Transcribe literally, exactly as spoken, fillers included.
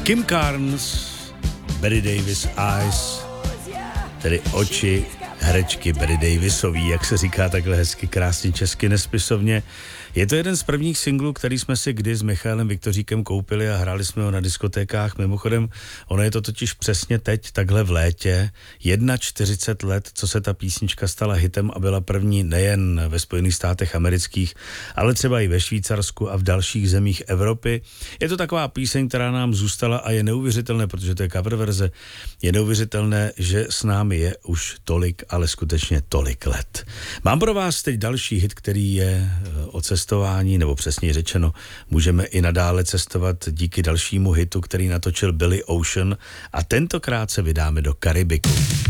Kim Carnes, Betty Davis Eyes, tedy oči herečky Betty Davisový, jak se říká takhle hezky, krásně česky, nespisovně. Je to jeden z prvních singlů, který jsme si kdy s Michaelem Viktoříkem koupili a hráli jsme ho na diskotékách. Mimochodem, ono je to totiž přesně teď, takhle v létě, čtyřicet jedna let, co se ta písnička stala hitem a byla první nejen ve Spojených státech amerických, ale třeba i ve Švýcarsku a v dalších zemích Evropy. Je to taková píseň, která nám zůstala a je neuvěřitelné, protože to je cover verze, je neuvěřitelné, že s námi je už tolik, ale skutečně tolik let. Mám pro vás teď další hit, který je o cestování, nebo přesně řečeno, můžeme i nadále cestovat díky dalšímu hitu, který natočil Billy Ocean, a tentokrát se vydáme do Karibiku.